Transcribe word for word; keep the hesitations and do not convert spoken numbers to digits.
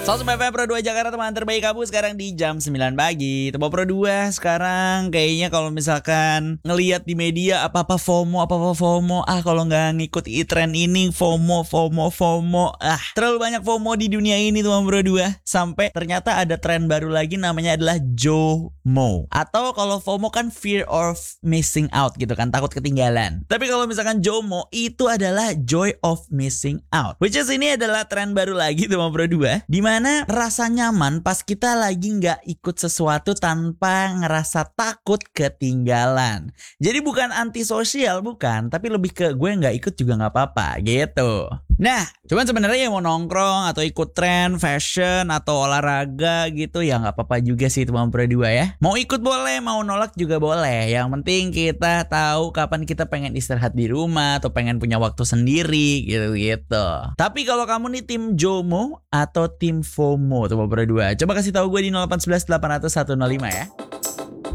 Selamat F M Pro dua Jakarta, teman terbaik kamu sekarang di jam sembilan pagi. Tebo Pro dua sekarang kayaknya kalau misalkan ngelihat di media apa-apa FOMO, apa-apa FOMO. Ah, kalau nggak ngikut tren ini FOMO, FOMO, FOMO. Ah, terlalu banyak FOMO di dunia ini teman Pro dua. Sampai ternyata ada tren baru lagi namanya adalah JOMO. Atau kalau FOMO kan fear of missing out gitu kan, takut ketinggalan. Tapi kalau misalkan JOMO itu adalah joy of missing out. Which is ini adalah tren baru lagi teman Pro dua. Dimana Dimana rasa nyaman pas kita lagi nggak ikut sesuatu tanpa ngerasa takut ketinggalan. Jadi bukan antisosial, bukan, tapi lebih ke gue nggak ikut juga nggak apa-apa gitu. Nah, cuman sebenarnya yang mau nongkrong atau ikut tren, fashion atau olahraga gitu ya nggak apa-apa juga sih teman Pro dua ya. Mau ikut boleh, mau nolak juga boleh. Yang penting kita tahu kapan kita pengen istirahat di rumah atau pengen punya waktu sendiri gitu-gitu. Tapi kalau kamu nih tim JOMO atau tim FOMO teman Pro dua, coba kasih tahu gue di nol delapan satu satu delapan nol nol satu nol lima ya.